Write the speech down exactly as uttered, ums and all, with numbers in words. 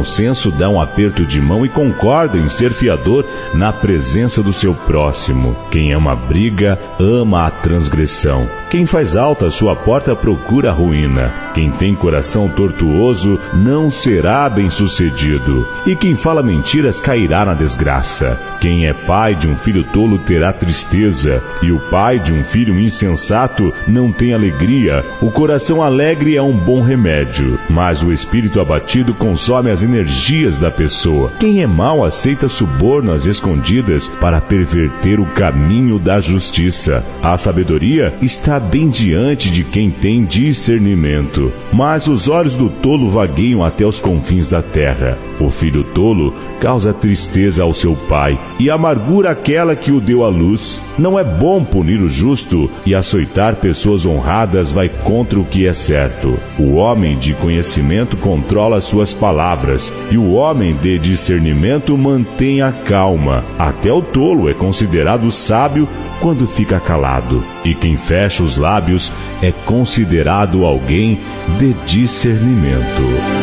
senso dá um aperto de mão e concorda em ser fiador na presença do seu próximo. Quem ama a briga, ama a transgressão. Quem faz alta a sua porta procura a ruína. Quem tem coração tortuoso não será bem-sucedido. E quem fala mentiras cairá na desgraça. Quem é pai de um filho tolo terá tristeza, e o pai de um filho insensato não tem alegria. O coração alegre é um bom remédio, mas o espírito abatido consome as energias da pessoa. Quem é mau aceita suborno às escondidas para perverter o caminho da justiça. A sabedoria está bem diante de quem tem discernimento, mas os olhos do tolo vagueiam até os confins da terra. O filho tolo causa tristeza ao seu pai e amargura aquela que o deu à luz. Não é bom punir o justo, e açoitar pessoas honradas vai contra o que é certo. O homem de conhecimento controla suas palavras, e o homem de discernimento mantém a calma. Até o tolo é considerado sábio quando fica calado, e quem fecha os lábios é considerado alguém de discernimento.